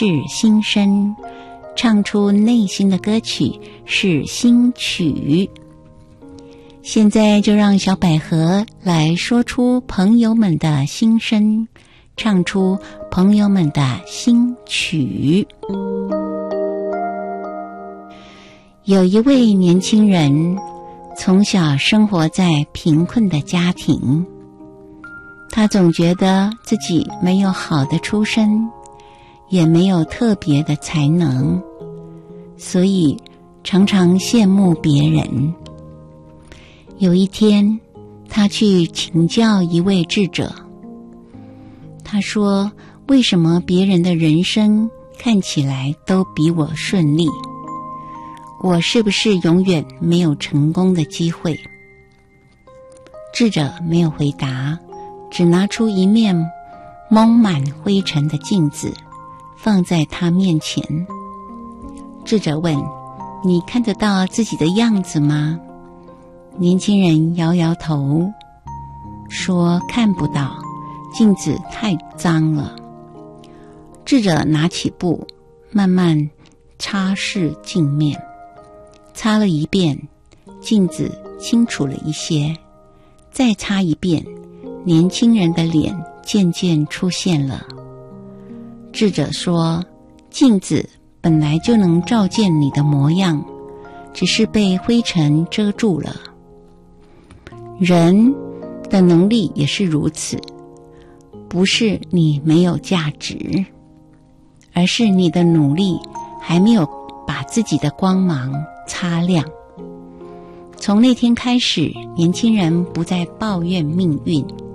是心声，唱出内心的歌曲是心曲。现在就让小百合来说出朋友们的心声，唱出朋友们的心曲。有一位年轻人从小生活在贫困的家庭，他总觉得自己没有好的出身，也没有特别的才能，所以常常羡慕别人。有一天，他去请教一位智者，他说：为什么别人的人生看起来都比我顺利？我是不是永远没有成功的机会？智者没有回答，只拿出一面蒙满灰尘的镜子放在他面前。智者问：你看得到自己的样子吗？年轻人摇摇头说：看不到，镜子太脏了。智者拿起布慢慢擦拭镜面，擦了一遍，镜子清楚了一些，再擦一遍，年轻人的脸渐渐出现了。智者说：镜子本来就能照见你的模样，只是被灰尘遮住了。人的能力也是如此，不是你没有价值，而是你的努力还没有把自己的光芒擦亮。从那天开始，年轻人不再抱怨命运，